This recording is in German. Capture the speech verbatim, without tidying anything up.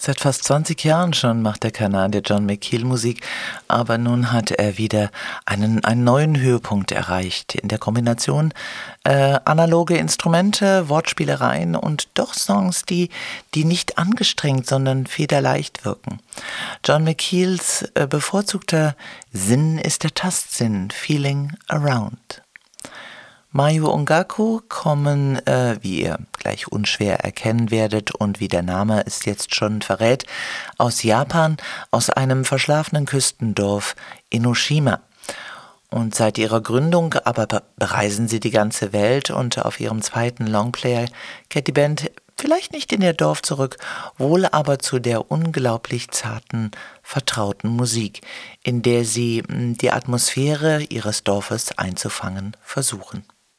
Seit fast zwanzig Jahren schon macht der Kanadier John McKeel Musik, aber nun hat er wieder einen, einen neuen Höhepunkt erreicht. In der Kombination äh, analoge Instrumente, Wortspielereien und doch Songs, die, die nicht angestrengt, sondern federleicht wirken. John McKeels äh, bevorzugter Sinn ist der Tastsinn, Feeling Around. Mayu Ongaku kommen, äh, wie ihr gleich unschwer erkennen werdet und wie der Name es jetzt schon verrät, aus Japan, aus einem verschlafenen Küstendorf Enoshima. Und seit ihrer Gründung aber bereisen sie die ganze Welt und auf ihrem zweiten Longplayer kehrt die Band vielleicht nicht in ihr Dorf zurück, wohl aber zu der unglaublich zarten, vertrauten Musik, in der sie die Atmosphäre ihres Dorfes einzufangen versuchen.